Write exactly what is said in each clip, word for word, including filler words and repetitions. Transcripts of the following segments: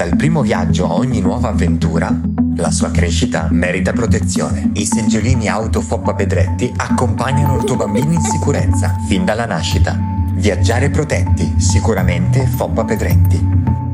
Dal primo viaggio a ogni nuova avventura, la sua crescita merita protezione. I seggiolini auto Foppa Pedretti accompagnano il tuo bambino in sicurezza fin dalla nascita. Viaggiare protetti, sicuramente Foppa Pedretti.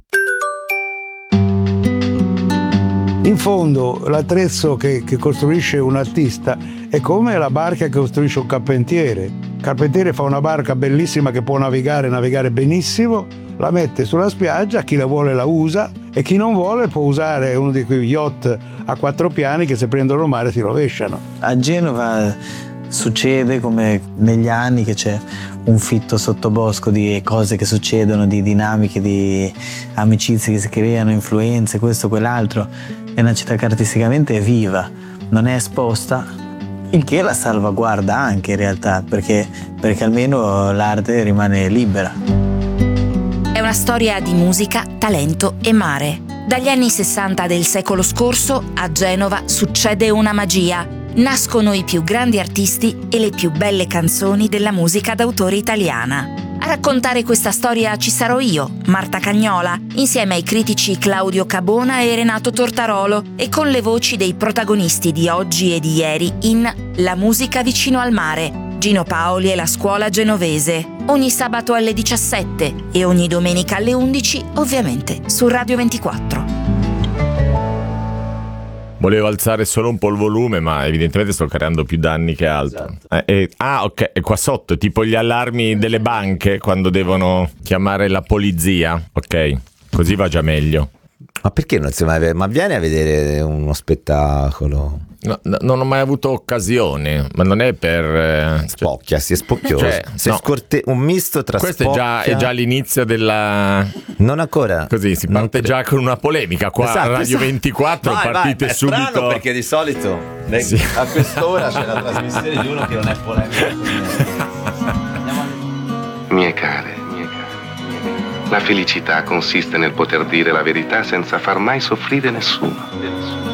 In fondo l'attrezzo che, che costruisce un artista è come la barca che costruisce un carpentiere. Il carpentiere fa una barca bellissima che può navigare, navigare benissimo, la mette sulla spiaggia, chi la vuole la usa e chi non vuole può usare uno di quei yacht a quattro piani che se prendono mare si rovesciano. A Genova succede come negli anni che c'è un fitto sottobosco di cose che succedono, di dinamiche, di amicizie che si creano, influenze, questo, quell'altro. È una città che artisticamente è viva, non è esposta, il che la salvaguarda anche in realtà, perché, perché almeno l'arte rimane libera. È una storia di musica, talento e mare. Dagli anni sessanta del secolo scorso a Genova succede una magia. Nascono i più grandi artisti e le più belle canzoni della musica d'autore italiana. A raccontare questa storia ci sarò io, Marta Cagnola, insieme ai critici Claudio Cabona e Renato Tortarolo e con le voci dei protagonisti di oggi e di ieri in La musica vicino al mare, Gino Paoli e la scuola genovese. Ogni sabato alle diciassette e ogni domenica alle undici, ovviamente su Radio ventiquattro. Volevo alzare solo un po' il volume, ma evidentemente sto creando più danni che altro. Esatto. Eh, eh, ah, ok, è qua sotto, tipo gli allarmi delle banche quando devono chiamare la polizia. Ok, così va già meglio. Ma perché non si mai... Ma vieni a vedere uno spettacolo? No, no, non ho mai avuto occasione, ma non è per... Eh, spocchia, si è spocchioso. Cioè, sei no. scorte- un misto tra Questo spocchia... è già, è già l'inizio della... Non ancora. Così, si parte non... già con una polemica. Qua esatto, a Radio esatto. ventiquattro vai, partite vai, subito. È strano perché di solito sì. a quest'ora c'è la trasmissione di uno che non è polemico. Mie care, mie care, la felicità consiste nel poter dire la verità senza far mai soffrire nessuno.